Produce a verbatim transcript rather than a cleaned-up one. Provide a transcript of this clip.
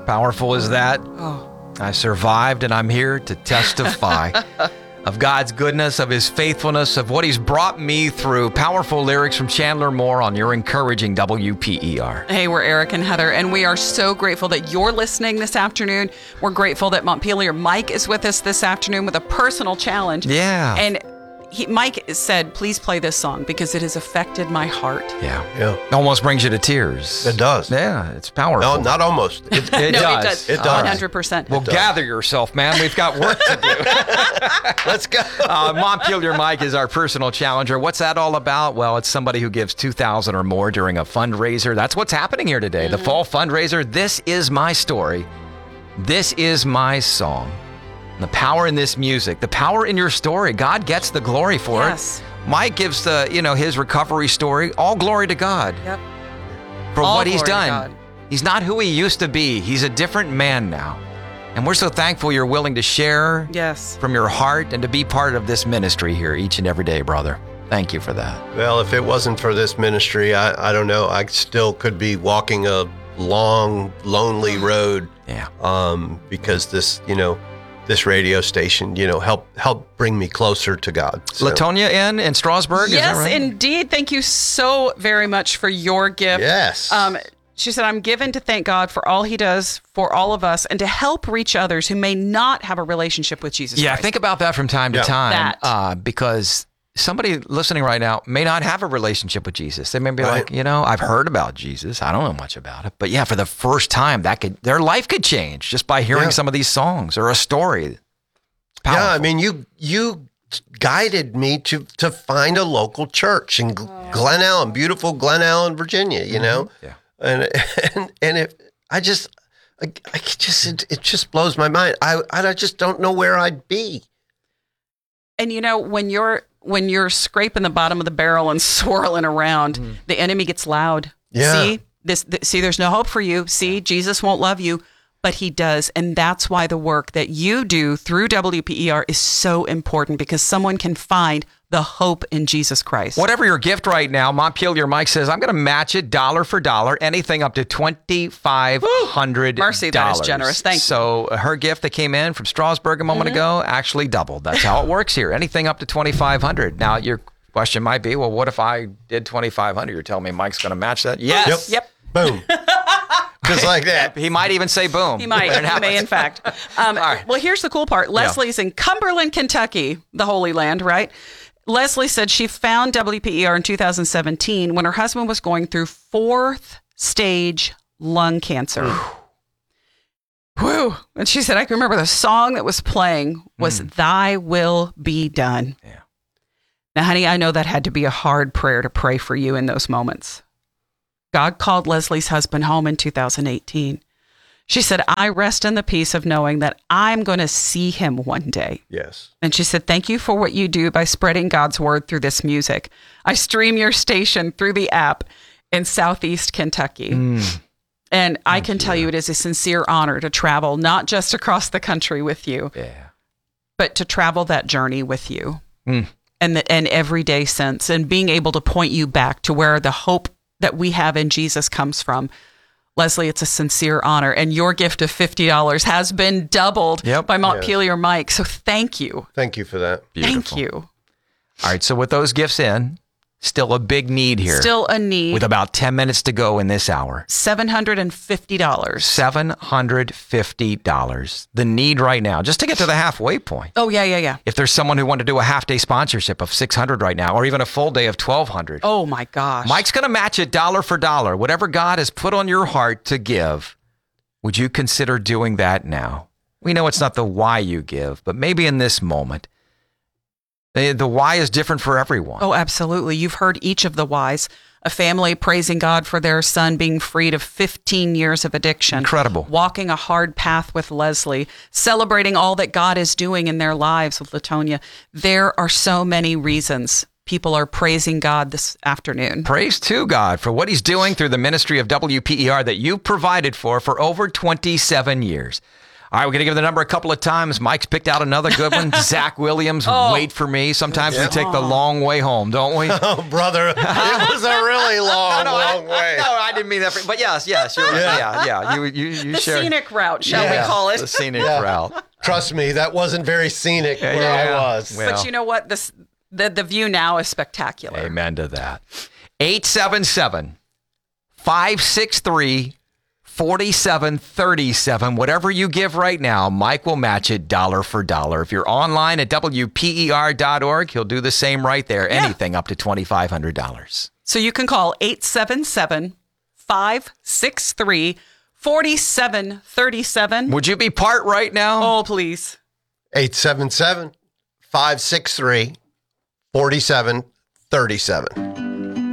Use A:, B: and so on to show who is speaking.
A: Powerful as that.
B: Oh.
A: I survived, and I'm here to testify of God's goodness, of his faithfulness, of what he's brought me through. Powerful lyrics from Chandler Moore on your encouraging W P E R.
B: Hey, we're Eric and Heather, and we are so grateful that you're listening this afternoon. We're grateful that Montpelier Mike is with us this afternoon with a personal challenge.
A: Yeah.
B: And he, Mike said, please play this song because it has affected my heart.
A: Yeah.
C: Yeah.
A: Almost brings you to tears.
C: It does.
A: Yeah, it's powerful.
C: No, not almost. It,
A: It
B: no,
A: does.
B: it does.
C: It does.
B: one hundred percent.
A: Well, gather yourself, man. We've got work to do.
C: let's go.
A: Uh, Montpelier Mike is our personal challenger. What's that all about? Well, it's somebody who gives two thousand dollars or more during a fundraiser. That's what's happening here today.
B: Mm-hmm.
A: The fall fundraiser. This is my story. This is my song. The power in this music, the power in your story. God gets the glory for
B: Yes.
A: it. Mike gives the, you know, his recovery story. All glory to God
B: Yep.
A: for
B: All
A: what he's
B: glory to
A: done.
B: God.
A: He's not who he used to be. He's a different man now. And we're so thankful you're willing to share
B: Yes.
A: from your heart and to be part of this ministry here each and every day, brother. Thank you for that.
C: Well, if it wasn't for this ministry, I, I don't know. I still could be walking a long, lonely road.
A: Yeah.
C: Um, because this, you know, this radio station, you know, help help bring me closer to God. So,
A: Latonia in in Strasbourg, is
B: Yes,
A: that right?
B: indeed. Thank you so very much for your gift.
C: yes.
B: Um, she said, I'm given to thank God for all he does for all of us and to help reach others who may not have a relationship with Jesus
A: Yeah,
B: Christ.
A: think about that from time to
C: Yeah.
A: time.
B: That.
A: Uh, because somebody listening right now may not have a relationship with Jesus. They may be
C: Right.
A: like, you know, I've heard about Jesus. I don't know much about it. But yeah, for the first time, that could their life could change just by hearing
C: Yeah.
A: some of these songs or a story. It's
C: yeah, I
A: powerful.
C: mean, you you guided me to to find a local church in Gl- Glen Allen, beautiful Glen Allen, Virginia. You know,
A: Yeah.
C: and and and if I just, I, I just it, it just blows my mind. I I just don't know where I'd be.
B: And you know, when you're when you're scraping the bottom of the barrel and swirling around, the enemy gets loud.
C: Yeah.
B: See, this th- see, there's no hope for you. See, Jesus won't love you, but he does. And that's why the work that you do through W P E R is so important, because someone can find the hope in Jesus Christ.
A: Whatever your gift right now, Montpelier Mike says, I'm going to match it dollar for dollar, anything up to twenty-five hundred dollars.
B: Mercy, that is generous. Thank you.
A: So her gift that came in from Strasbourg a moment ago actually doubled. That's how it works here. Anything up to twenty-five hundred dollars. Now, your question might be, well, what if I did twenty-five hundred dollars? You're telling me Mike's going to match that? Yes.
B: Yep.
C: Boom. Just like that.
A: He might even say boom.
B: He might.
A: when it
B: He may,
A: happens.
B: in fact. Um,
A: right.
B: Well, here's the cool part. Leslie's in Cumberland, Kentucky, the Holy Land, right? Leslie said she found W P E R in two thousand seventeen when her husband was going through fourth stage lung cancer. Whew. And she said, I can remember the song that was playing was Thy Will Be Done.
A: Yeah.
B: Now, honey, I know that had to be a hard prayer to pray for you in those moments. God called Leslie's husband home in two thousand eighteen. She said, I rest in the peace of knowing that I'm going to see him one day.
C: Yes.
B: And she said, thank you for what you do by spreading God's word through this music. I stream your station through the app in Southeast Kentucky. And I can tell you it is a sincere honor to travel, not just across the country with you,
A: Yeah.
B: but to travel that journey with you
A: Mm.
B: and the, and everyday sense, and being able to point you back to where the hope that we have in Jesus comes from. Leslie, it's a sincere honor, and your gift of fifty dollars has been doubled
A: Yep.
B: by Montpelier Mike. So thank you.
C: Thank you for that.
B: Thank
A: Beautiful.
B: you.
A: All right. So with those gifts in, still a big need here.
B: Still a need.
A: with about ten minutes to go in this hour.
B: seven hundred fifty dollars.
A: seven hundred fifty dollars. The need right now, just to get to the halfway point.
B: Oh, yeah, yeah, yeah.
A: If there's someone who wanted to do a half day sponsorship of six hundred right now, or even a full day of twelve hundred,
B: Oh, my gosh.
A: Mike's going to match it dollar for dollar. Whatever God has put on your heart to give, would you consider doing that now? We know it's not the why you give, but maybe in this moment, the, the why is different for everyone.
B: Oh, absolutely. You've heard each of the whys. A family praising God for their son being freed of fifteen years of addiction.
A: Incredible.
B: Walking a hard path with Leslie. Celebrating all that God is doing in their lives with Latonia. There are so many reasons people are praising God this afternoon.
A: Praise to God for what he's doing through the ministry of W P E R that you've provided for for over twenty-seven years. All right, we're going to give the number a couple of times. Mike's picked out another good one. Zach Williams,
B: Oh.
A: Wait for Me. Sometimes we
C: Yeah.
A: take the long way home, don't we?
C: Oh, brother, it was a really long, long way.
A: No, I didn't mean that. For, but yes, yes, you're right. Yeah,
C: Yeah.
A: yeah. You, you, you
B: The
A: share
B: scenic route, shall
C: Yeah.
B: we call it?
A: the scenic
C: Yeah.
A: route.
C: Trust me, that wasn't very scenic where
A: yeah.
C: I was.
A: Well,
B: But you know what? This the, the view now is spectacular.
A: Amen to that. eight seven seven, five six three, four seven three seven. Whatever you give right now, Mike will match it dollar for dollar. If you're online at W P E R dot org, he'll do the same right there.
B: Yeah.
A: Anything up to twenty-five hundred dollars.
B: So you can call eight seven seven, five six three, four seven three seven.
A: Would you be part right now?
B: Oh, please.
C: eight seven seven, five six three, four seven three seven.